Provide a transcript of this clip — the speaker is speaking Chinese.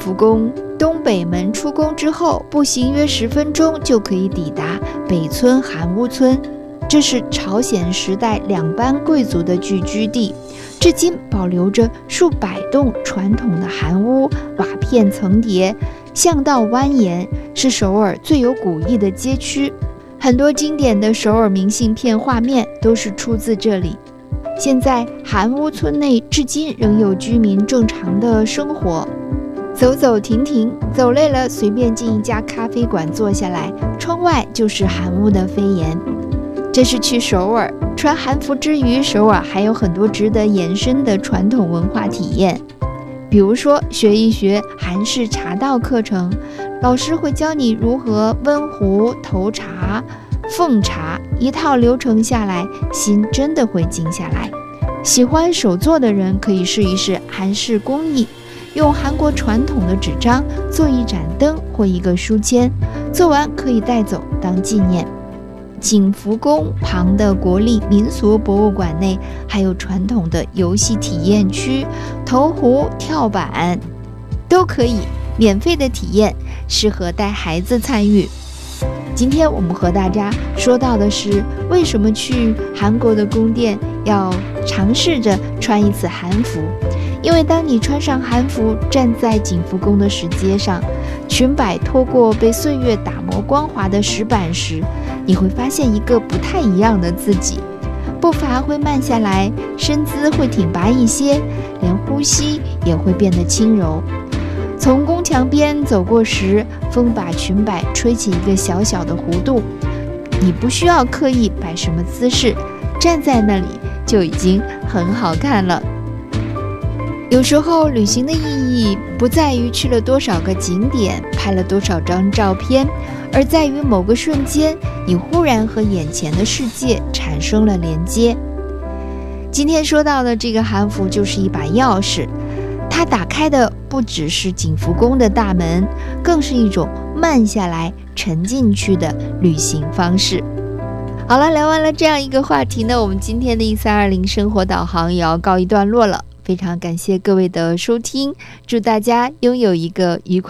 福宫东北门出宫之后，步行约10分钟就可以抵达北村韩屋村，这是朝鲜时代2班贵族的聚居地，至今保留着数百栋传统的韩屋，瓦片层叠，巷道蜿蜒，是首尔最有古意的街区。很多经典的首尔明信片画面都是出自这里。现在韩屋村内至今仍有居民正常的生活，走走停停，走累了随便进一家咖啡馆坐下来，窗外就是韩屋的飞檐。这是去首尔穿韩服之余，首尔还有很多值得延伸的传统文化体验，比如说学一学韩式茶道课程，老师会教你如何温壶、投茶、奉茶，一套流程下来，心真的会静下来。喜欢手作的人可以试一试韩式工艺，用韩国传统的纸张做一盏灯或一个书签，做完可以带走当纪念。景福宫旁的国立民俗博物馆内还有传统的游戏体验区，投壶、跳板都可以免费的体验，适合带孩子参与。今天我们和大家说到的是，为什么去韩国的宫殿要尝试着穿一次韩服。因为当你穿上韩服，站在景福宫的石阶上，裙摆拖过被岁月打磨光滑的石板时，你会发现一个不太一样的自己，步伐会慢下来，身姿会挺拔一些，连呼吸也会变得轻柔。从宫墙边走过时，风把裙摆吹起一个小小的弧度，你不需要刻意摆什么姿势，站在那里就已经很好看了。有时候旅行的意义不在于去了多少个景点，拍了多少张照片，而在于某个瞬间，你忽然和眼前的世界产生了连接。今天说到的这个韩服就是一把钥匙，它打开的不只是景福宫的大门，更是一种慢下来沉进去的旅行方式。好了，聊完了这样一个话题呢，我们今天的1320生活导航也要告一段落了。非常感谢各位的收听，祝大家拥有一个愉快